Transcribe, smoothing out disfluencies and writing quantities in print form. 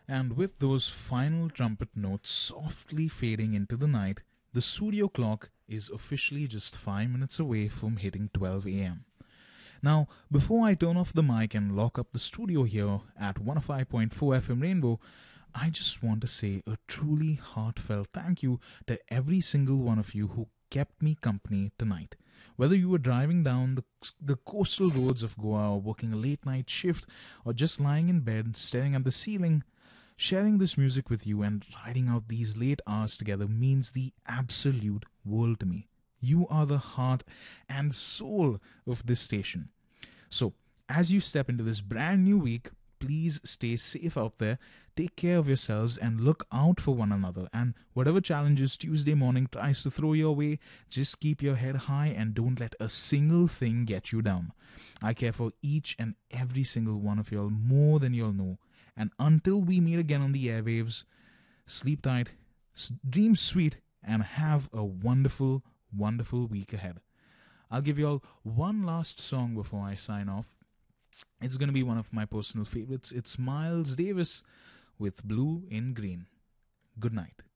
And with those final trumpet notes softly fading into the night, the studio clock is officially just 5 minutes away from hitting 12 a.m. Now, before I turn off the mic and lock up the studio here at 105.4 FM Rainbow, I just want to say a truly heartfelt thank you to every single one of you who kept me company tonight. Whether you were driving down the coastal roads of Goa or working a late night shift or just lying in bed staring at the ceiling, sharing this music with you and riding out these late hours together means the absolute world to me. You are the heart and soul of this station. So, as you step into this brand new week, please stay safe out there, take care of yourselves, and look out for one another. And whatever challenges Tuesday morning tries to throw your way, just keep your head high and don't let a single thing get you down. I care for each and every single one of y'all more than y'all know. And until we meet again on the airwaves, sleep tight, dream sweet, and have a wonderful, wonderful week ahead. I'll give you all one last song before I sign off. It's going to be one of my personal favorites. It's Miles Davis with Blue in Green. Good night.